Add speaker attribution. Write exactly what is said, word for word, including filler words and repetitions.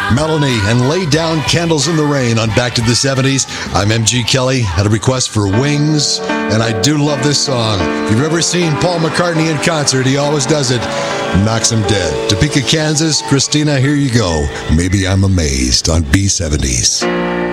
Speaker 1: Melanie and Lay Down Candles in the Rain on Back to the seventies. I'm M G Kelly. Had a request for Wings, and I do love this song. If you've ever seen Paul McCartney in concert, he always does it. Knocks him dead. Topeka, Kansas. Christina, here you go. Maybe I'm Amazed on B seventies.